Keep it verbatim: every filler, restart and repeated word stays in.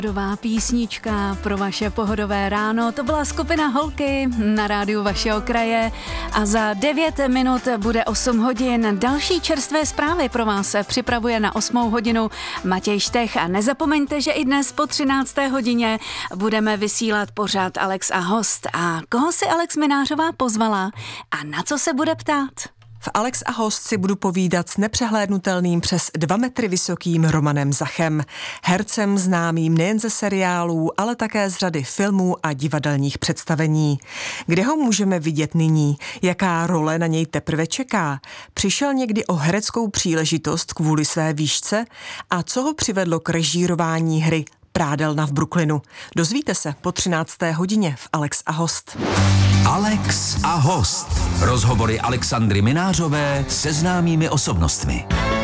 Pohodová písnička pro vaše pohodové ráno, to byla skupina Holky na rádiu vašeho kraje a za devět minut bude osm hodin. Další čerstvé zprávy pro vás se připravuje na osmou hodinu Matěj Štech a nezapomeňte, že i dnes po třinácté hodině budeme vysílat pořad Alex a host. A koho si Alex Minářová pozvala a na co se bude ptát? V Alex a host si budu povídat s nepřehlédnutelným přes dva metry vysokým Romanem Zachem, hercem známým nejen ze seriálů, ale také z řady filmů a divadelních představení. Kde ho můžeme vidět nyní? Jaká role na něj teprve čeká? Přišel někdy o hereckou příležitost kvůli své výšce? A co ho přivedlo k režírování hry Prádelna v Brooklynu? Dozvíte se po třinácté hodině v Alex a host. Alex a host. Rozhovory Alexandry Minářové se známými osobnostmi.